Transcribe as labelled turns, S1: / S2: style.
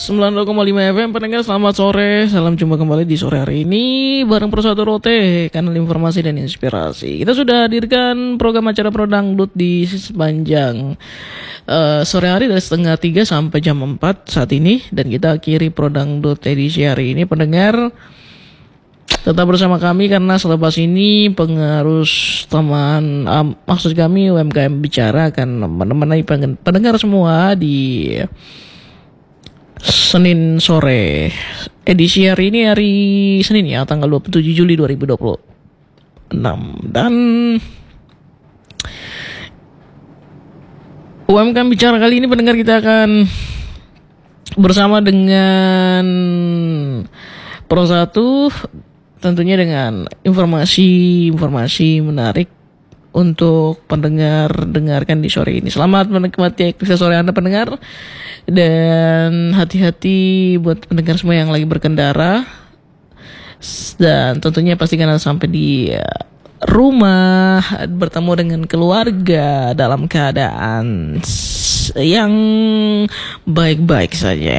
S1: 92,5 FM pendengar, selamat sore. Salam jumpa kembali di sore hari ini bareng Persatu Rote, kanal informasi dan inspirasi. Kita sudah hadirkan program acara Pro Dangdut di sepanjang sore hari dari setengah 3 sampai jam 4 saat ini. Dan kita akhiri Pro Dangdut edisi hari ini. Pendengar, tetap bersama kami karena selepas ini pengarus teman maksud kami UMKM Bicara akan menemani pendengar semua di Senin sore. Edisi hari ini hari Senin ya, tanggal 27 Juli 2026. Dan UMKM Bicara kali ini pendengar, kita akan bersama dengan Persatu, tentunya dengan informasi menarik untuk pendengar dengarkan di sore ini. Selamat menikmati aktivitas sore Anda pendengar, dan hati-hati buat pendengar semua yang lagi berkendara, dan tentunya pastikan Anda sampai di rumah bertemu dengan keluarga dalam keadaan yang baik-baik saja.